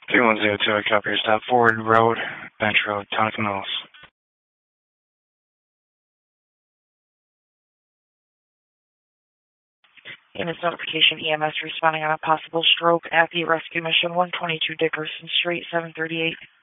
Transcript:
3102, I copy your stop. Ford Road, Bench Road, Tonic Mills. In this notification, EMS responding on a possible stroke at the rescue mission 122 Dickerson Street, 738.